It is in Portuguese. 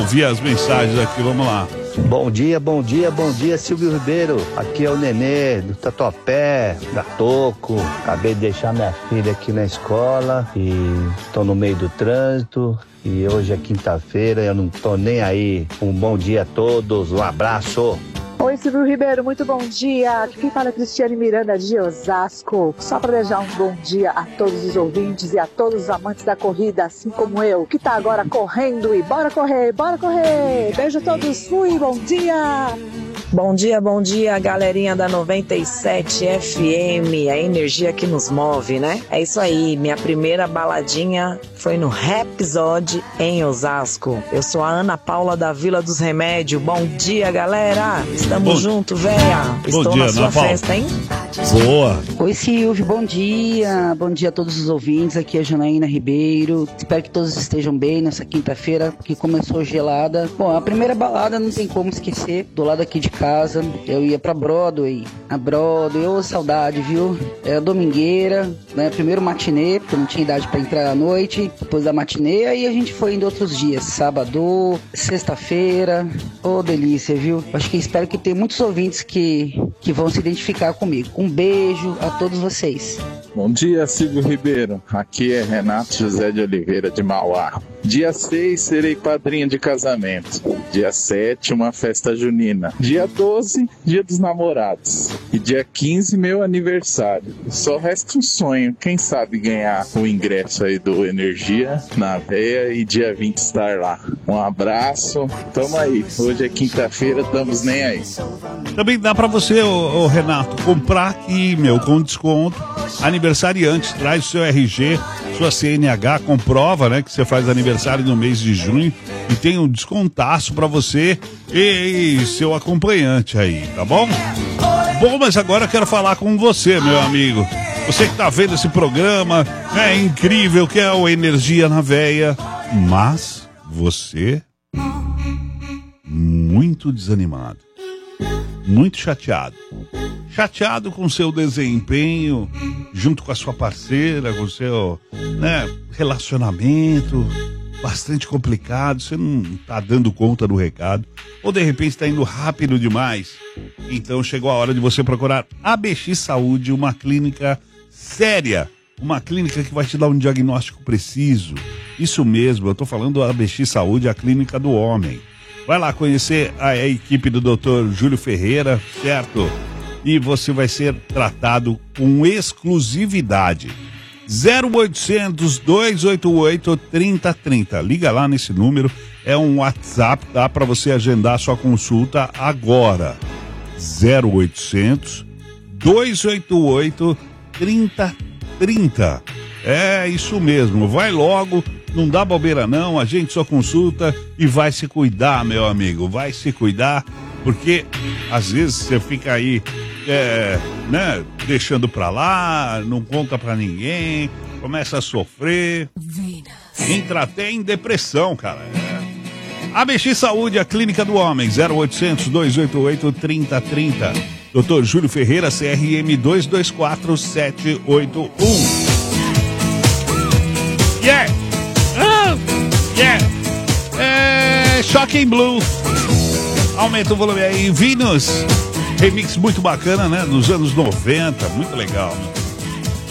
ouvir as mensagens aqui, vamos lá. Bom dia, Silvio Ribeiro. Aqui é o Nenê, do Tatuapé, da Toco. Acabei de deixar minha filha aqui na escola e estou no meio do trânsito. E hoje é quinta-feira, eu não tô nem aí. Um bom dia a todos, um abraço. Oi, Silvio Ribeiro, muito bom dia. Aqui quem fala é Cristiane Miranda de Osasco. Só para desejar um bom dia a todos os ouvintes e a todos os amantes da corrida, assim como eu, que tá agora correndo e bora correr, bora correr. Beijo a todos, fui, bom dia. Bom dia, galerinha da 97 FM, a energia que nos move, né? É isso aí, minha primeira baladinha foi no Rhapsody em Osasco. Eu sou a Ana Paula da Vila dos Remédios. Bom dia, galera! Estamos juntos, véia! Estou dia, na sua festa, hein? Boa! Oi, Silvio, bom dia a todos os ouvintes, aqui é a Janaína Ribeiro, espero que todos estejam bem nessa quinta-feira que começou gelada. Bom, a primeira balada não tem como esquecer, do lado aqui de casa, eu ia pra Broadway, ô saudade, viu? É a domingueira, né, primeiro matinê, porque eu não tinha idade pra entrar à noite, depois da matinê, aí a gente foi indo outros dias, sábado, sexta-feira, delícia, viu? Acho que espero que tenha muitos ouvintes que vão se identificar comigo. Um beijo a todos vocês. Bom dia, Silvio Ribeiro. Aqui é Renato José de Oliveira, de Mauá. Dia 6, serei padrinho de casamento. Dia 7, uma festa junina. Dia 12, dia dos namorados. E dia 15, meu aniversário. Só resta um sonho. Quem sabe ganhar o ingresso aí do Energia na veia e dia 20 estar lá. Um abraço. Tamo aí. Hoje é quinta-feira, estamos nem aí. Também dá pra você, ô Renato, comprar aqui, com desconto. Aniversariante, traz o seu RG, sua CNH, comprova, né, que você faz aniversário no mês de junho e tem um descontaço pra você e seu acompanhante aí, tá bom? Bom, mas agora eu quero falar com você, meu amigo. Você que tá vendo esse programa, é incrível que é o Energia na Veia, mas você muito desanimado, muito chateado com seu desempenho junto com a sua parceira, com o seu, relacionamento bastante complicado, você não tá dando conta do recado, ou de repente está indo rápido demais. Então chegou a hora de você procurar ABX Saúde, uma clínica séria, uma clínica que vai te dar um diagnóstico preciso. Isso mesmo, eu tô falando da ABX Saúde, a clínica do homem. Vai lá conhecer a equipe do Dr. Júlio Ferreira, certo? E você vai ser tratado com exclusividade. 0800 288 3030. Liga lá nesse número, é um WhatsApp, tá? Para você agendar sua consulta agora. 0800 288 3030. É isso mesmo, vai logo, não dá bobeira não, agende sua consulta e vai se cuidar, meu amigo, vai se cuidar, porque às vezes você fica aí, deixando pra lá, não conta pra ninguém, começa a sofrer, entra até em depressão, cara. ABX Saúde, a clínica do homem, 0800 288 3030. Dr. Júlio Ferreira, CRM 224781. Yeah! Shocking Blue. Aumenta o volume aí. Venus. Remix muito bacana, né? Dos anos 90. Muito legal.